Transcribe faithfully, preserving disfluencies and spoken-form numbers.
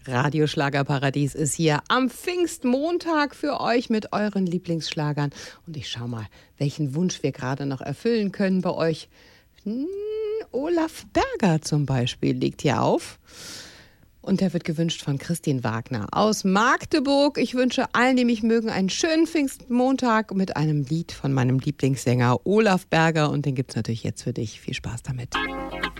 Radio Schlagerparadies ist hier am Pfingstmontag für euch mit euren Lieblingsschlagern. Und ich schau mal, welchen Wunsch wir gerade noch erfüllen können bei euch. Hm, Olaf Berger zum Beispiel liegt hier auf. Und der wird gewünscht von Christine Wagner aus Magdeburg. Ich wünsche allen, die mich mögen, einen schönen Pfingstmontag mit einem Lied von meinem Lieblingssänger Olaf Berger. Und den gibt's natürlich jetzt für dich. Viel Spaß damit.